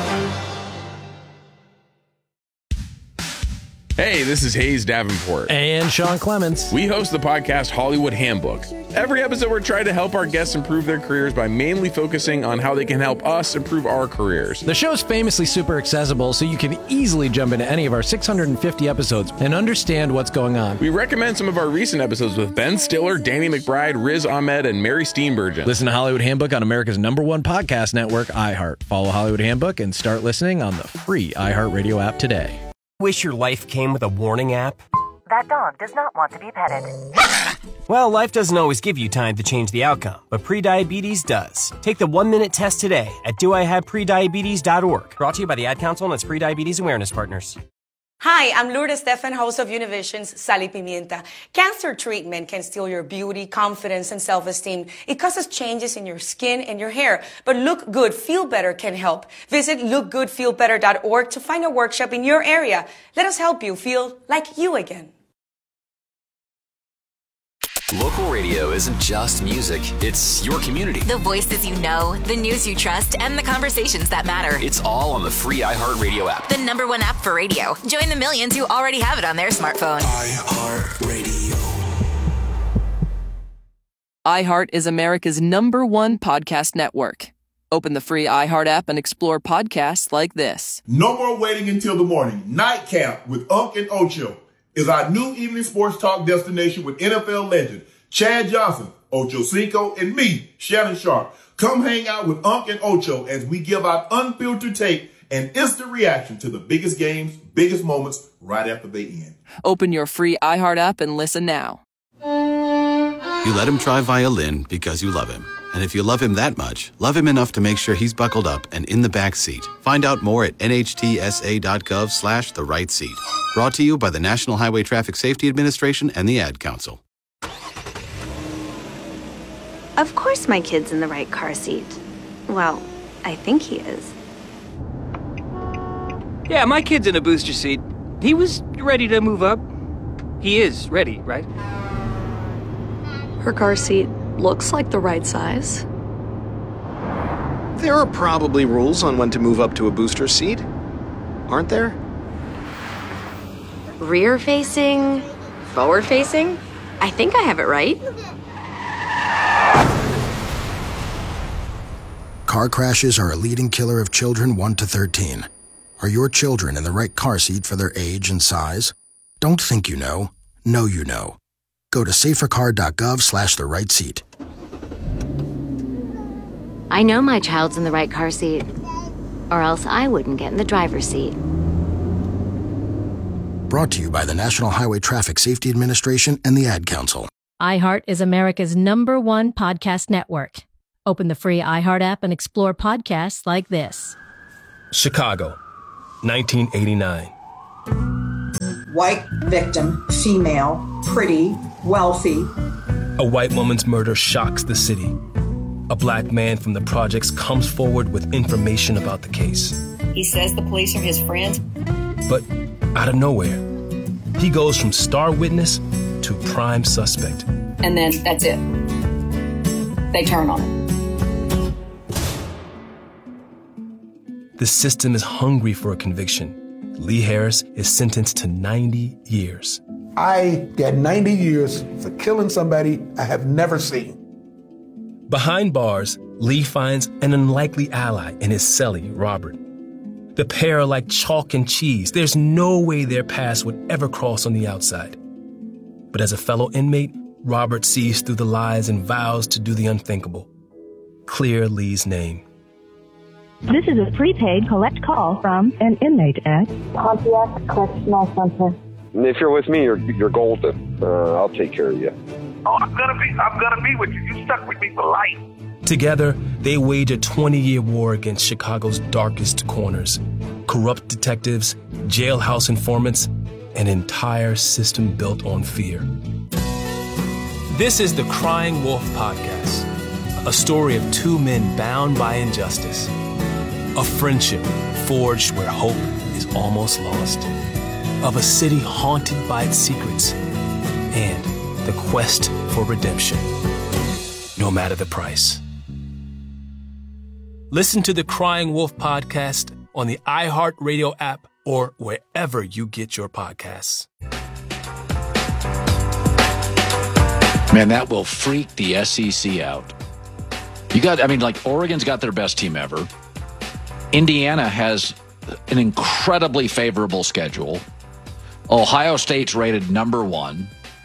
Hey, this is Hayes Davenport. And Sean Clements. We host the podcast Hollywood Handbook. Every episode, we're trying to help our guests improve their careers by mainly focusing on how they can help us improve our careers. The show's famously super accessible, so you can easily jump into any of our six hundred fifty episodes and understand what's going on. We recommend some of our recent episodes with Ben Stiller, Danny McBride, Riz Ahmed, and Mary Steenburgen. Listen to Hollywood Handbook on America's number one podcast network, iHeart. Follow Hollywood Handbook and start listening on the free iHeartRadio app today. Wish your life came with a warning app? That dog does not want to be petted. Well, life doesn't always give you time to change the outcome, but prediabetes does. Take the one-minute test today at do I have prediabetes dot org. Brought to you by the Ad Council and its Prediabetes Awareness Partners. Hi, I'm Lourdes Stefan, host of Univision's Sal y Pimienta. Cancer treatment can steal your beauty, confidence, and self-esteem. It causes changes in your skin and your hair. But Look Good, Feel Better can help. Visit look good feel better dot org to find a workshop in your area. Let us help you feel like you again. Local radio isn't just music, it's your community. The voices you know, the news you trust, and the conversations that matter. It's all on the free iHeartRadio app. The number one app for radio. Join the millions who already have it on their smartphone. iHeartRadio. iHeart is America's number one podcast network. Open the free iHeart app and explore podcasts like this. No more waiting until the morning. Nightcap with Unc and Ocho is our new evening sports talk destination with N F L legend Chad Johnson, Ocho Cinco, and me, Shannon Sharp. Come hang out with Unc and Ocho as we give out unfiltered tape and instant reaction to the biggest games, biggest moments right after they end. Open your free iHeart app and listen now. You let him try violin because you love him. And if you love him that much, love him enough to make sure he's buckled up and in the back seat. Find out more at nhtsa.gov slash the right seat. Brought to you by the National Highway Traffic Safety Administration and the Ad Council. Of course my kid's in the right car seat. Well, I think he is. Yeah, my kid's in a booster seat. He was ready to move up. He is ready, right? Her car seat looks like the right size. There are probably rules on when to move up to a booster seat, aren't there? Rear facing, forward facing. I think I have it right. Car crashes are a leading killer of children one to thirteen. Are your children in the right car seat for their age and size? Don't think you know. Know you know. Go to safercar.gov slash the right seat. I know my child's in the right car seat, or else I wouldn't get in the driver's seat. Brought to you by the National Highway Traffic Safety Administration and the Ad Council. iHeart is America's number one podcast network. Open the free iHeart app and explore podcasts like this. Chicago, nineteen eighty-nine. White victim, female, pretty, wealthy. A white woman's murder shocks the city. A black man from the projects comes forward with information about the case. He says the police are his friends. But out of nowhere, he goes from star witness to prime suspect. And then that's it. They turn on him. The system is hungry for a conviction. Lee Harris is sentenced to ninety years. I got ninety years for killing somebody I have never seen. Behind bars, Lee finds an unlikely ally in his cellie, Robert. The pair are like chalk and cheese. There's no way their paths would ever cross on the outside. But as a fellow inmate, Robert sees through the lies and vows to do the unthinkable. Clear Lee's name. This is a prepaid collect call from an inmate at Pontiac Correctional Center. If you're with me, you're you're golden. Uh, I'll take care of you. Oh, I'm gonna be, I'm gonna be with you. You stuck with me for life. Together, they wage a twenty-year war against Chicago's darkest corners. Corrupt detectives, jailhouse informants, an entire system built on fear. This is the Crying Wolf Podcast, a story of two men bound by injustice. A friendship forged where hope is almost lost. Of a city haunted by its secrets. And the quest for redemption, no matter the price. Listen to the Crying Wolf Podcast on the iHeartRadio app or wherever you get your podcasts. Man, that will freak the S E C out. You got, I mean, like Oregon's got their best team ever. Indiana has an incredibly favorable schedule. Ohio State's rated number one.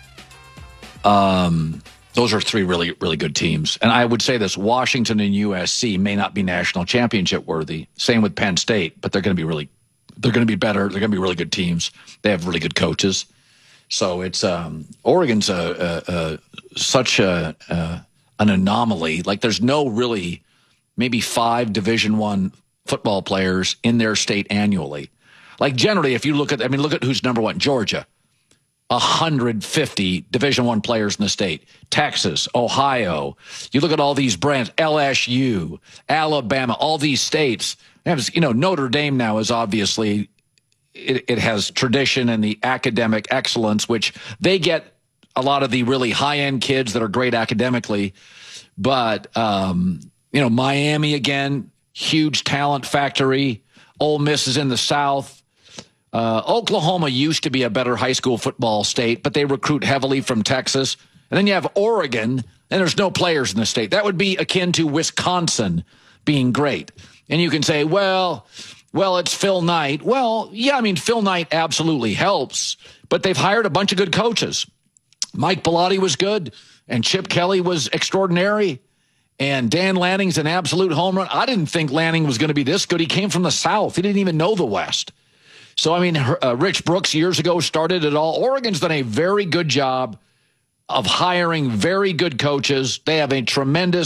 Um, those are three really, really good teams. And I would say this, Washington and U S C may not be national championship worthy. Same with Penn State, but they're going to be really, they're going to be better. They're going to be really good teams. They have really good coaches. So it's, um, Oregon's a, a, a such a, a, an anomaly. Like there's no really, maybe five Division One football players in their state annually. Like generally, if you look at, I mean, look at who's number one, Georgia. one hundred fifty Division One players in the state. Texas, Ohio. You look at all these brands, L S U, Alabama, all these states. You know, Notre Dame now is obviously, it, it has tradition and the academic excellence, which they get a lot of the really high-end kids that are great academically. But, um, you know, Miami, again, huge talent factory. Ole Miss is in the South. Uh, Oklahoma used to be a better high school football state, but they recruit heavily from Texas. And then you have Oregon, and there's no players in the state. That would be akin to Wisconsin being great. And you can say, well, well, it's Phil Knight. Well, yeah, I mean, Phil Knight absolutely helps, but they've hired a bunch of good coaches. Mike Bellotti was good, and Chip Kelly was extraordinary, and Dan Lanning's an absolute home run. I didn't think Lanning was going to be this good. He came from the South. He didn't even know the West. So, I mean, uh, Rich Brooks years ago started it all. Oregon's done a very good job of hiring very good coaches. They have a tremendous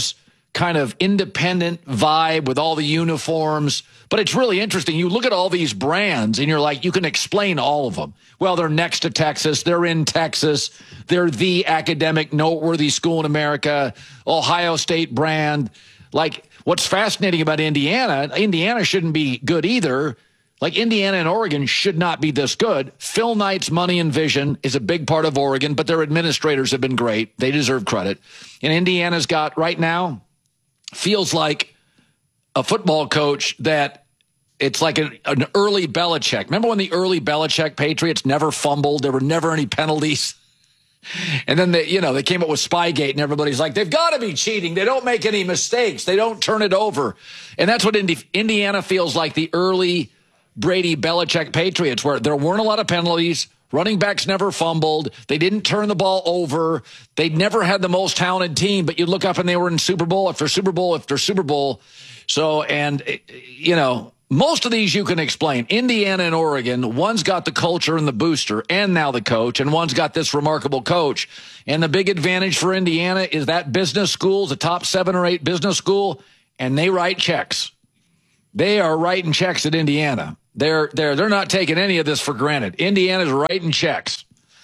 kind of independent vibe with all the uniforms. But it's really interesting. You look at all these brands and you're like, you can explain all of them. Well, they're next to Texas. They're in Texas. They're the academic, noteworthy school in America, Ohio State brand. Like, what's fascinating about Indiana, Indiana shouldn't be good either. Like, Indiana and Oregon should not be this good. Phil Knight's money and vision is a big part of Oregon, but their administrators have been great. They deserve credit. And Indiana's got, right now, feels like a football coach that it's like an, an early Belichick. Remember when the early Belichick Patriots never fumbled? There were never any penalties. And then they, you know, they came up with Spygate and everybody's like, they've got to be cheating. They don't make any mistakes. They don't turn it over. And that's what Indi- Indiana feels like, the early Brady Belichick Patriots, where there weren't a lot of penalties. Running backs never fumbled. They didn't turn the ball over. They never had the most talented team, but you look up and they were in Super Bowl after Super Bowl after Super Bowl. So, and, you know, most of these you can explain. Indiana and Oregon, one's got the culture and the booster and now the coach, and one's got this remarkable coach. And the big advantage for Indiana is that business school is a top seven or eight business school, and they write checks. They are writing checks at Indiana. They're they're they're not taking any of this for granted. Indiana's writing checks.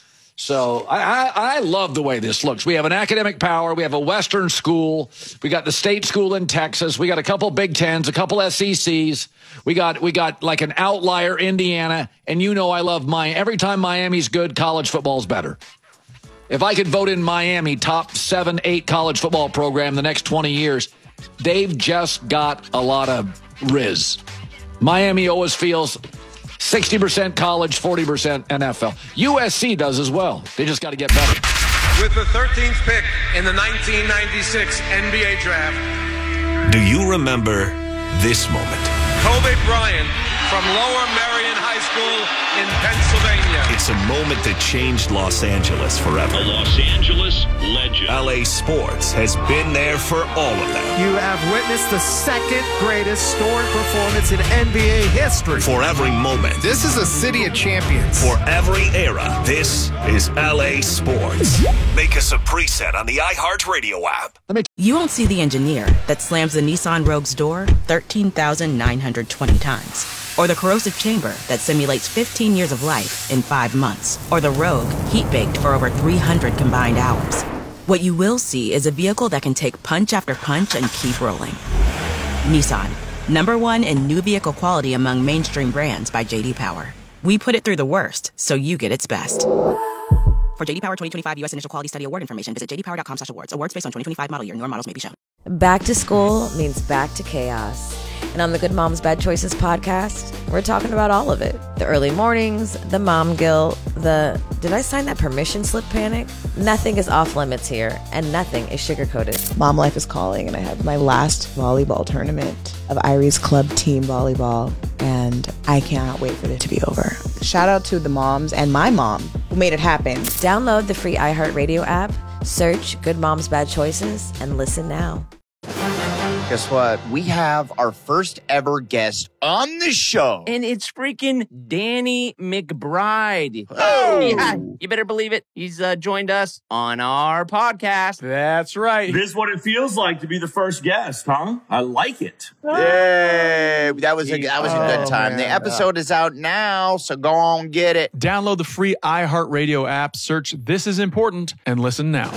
So I, I, I love the way this looks. We have an academic power. We have a Western school. We got the state school in Texas. We got a couple Big Tens, a couple S E Cs. We got we got like an outlier Indiana. And you know I love Miami. Every time Miami's good, college football's better. If I could vote in Miami top seven, eight college football program the next twenty years, they've just got a lot of riz. Miami always feels sixty percent college, forty percent N F L. U S C does as well. They just got to get better. With the thirteenth pick in the nineteen ninety-six N B A draft. Do you remember this moment? Kobe Bryant from Lower Merion High School in Pennsylvania. It's a moment that changed Los Angeles forever. A Los Angeles legend. L A Sports has been there for all of them. You have witnessed the second greatest scoring performance in N B A history. For every moment. This is a city of champions. For every era. This is L A Sports. Make us a preset on the iHeartRadio app. You won't see the engineer that slams the Nissan Rogue's door thirteen thousand nine hundred twenty times. Or the corrosive chamber that simulates fifteen years of life in five months. Or the Rogue heat-baked for over three hundred combined hours. What you will see is a vehicle that can take punch after punch and keep rolling. Nissan, number one in new vehicle quality among mainstream brands by J D Power. We put it through the worst, so you get its best. For J D Power twenty twenty-five U S Initial Quality Study Award information, visit j d power dot com slash awards. Awards based on twenty twenty-five model year. Newer models may be shown. Back to school means back to chaos. And on the Good Moms Bad Choices podcast, we're talking about all of it. The early mornings, the mom guilt, the did I sign that permission slip panic? Nothing is off limits here, and nothing is sugar-coated. Mom life is calling, and I have my last volleyball tournament of Irie's Club Team Volleyball, and I cannot wait for it to be over. Shout out to the moms and my mom who made it happen. Download the free iHeartRadio app, search Good Moms Bad Choices, and listen now. Guess what? We have our first ever guest on the show. And it's freaking Danny McBride. Oh! Yeah, you better believe it. He's uh, joined us on our podcast. That's right. This is what it feels like to be the first guest, huh? I like it. Yay! That was a, that was a good time. Oh, the episode is out now, so go on get it. Download the free iHeartRadio app, search This Is Important, and listen now.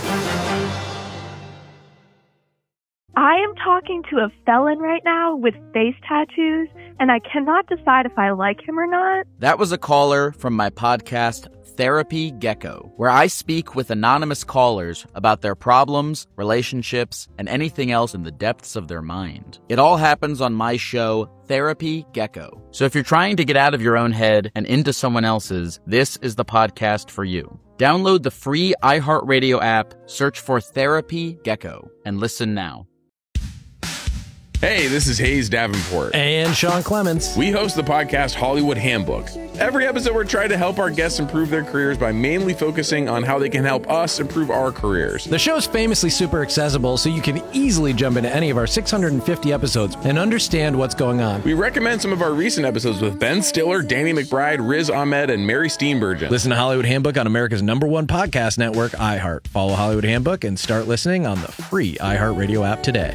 I am talking to a felon right now with face tattoos, and I cannot decide if I like him or not. That was a caller from my podcast, Therapy Gecko, where I speak with anonymous callers about their problems, relationships, and anything else in the depths of their mind. It all happens on my show, Therapy Gecko. So if you're trying to get out of your own head and into someone else's, this is the podcast for you. Download the free iHeartRadio app, search for Therapy Gecko, and listen now. Hey, this is Hayes Davenport. And Sean Clements. We host the podcast Hollywood Handbook. Every episode, we're trying to help our guests improve their careers by mainly focusing on how they can help us improve our careers. The show's famously super accessible, so you can easily jump into any of our six hundred fifty episodes and understand what's going on. We recommend some of our recent episodes with Ben Stiller, Danny McBride, Riz Ahmed, and Mary Steenburgen. Listen to Hollywood Handbook on America's number one podcast network, iHeart. Follow Hollywood Handbook and start listening on the free iHeartRadio app today.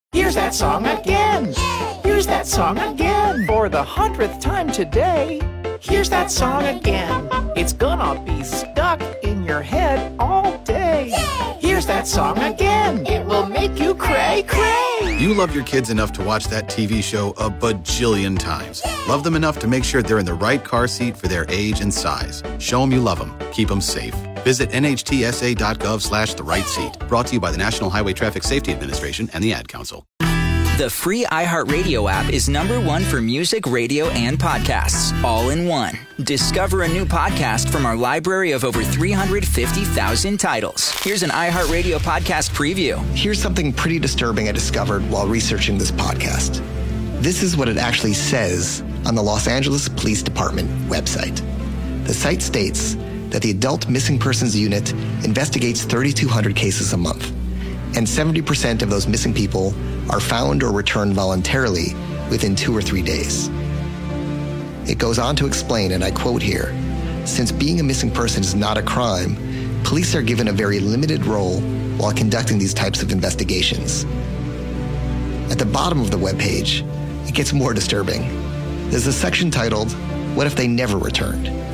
Here's that song again. Here's that song again. For the hundredth time today. Here's that song again. It's gonna be stuck in your head all day. Here's that song again. It will make you cray cray. You love your kids enough to watch that T V show a bajillion times. Love them enough to make sure they're in the right car seat for their age and size. Show them you love them. Keep them safe. Visit N H T S A dot gov slash the right seat. Brought to you by the National Highway Traffic Safety Administration and the Ad Council. The free iHeartRadio app is number one for music, radio, and podcasts, all in one. Discover a new podcast from our library of over three hundred fifty thousand titles. Here's an iHeartRadio podcast preview. Here's something pretty disturbing I discovered while researching this podcast. This is what it actually says on the Los Angeles Police Department website. The site states that the Adult Missing Persons Unit investigates thirty-two hundred cases a month, and seventy percent of those missing people are found or returned voluntarily within two or three days. It goes on to explain, and I quote here, since being a missing person is not a crime, police are given a very limited role while conducting these types of investigations. At the bottom of the webpage, it gets more disturbing. There's a section titled, What if they never returned?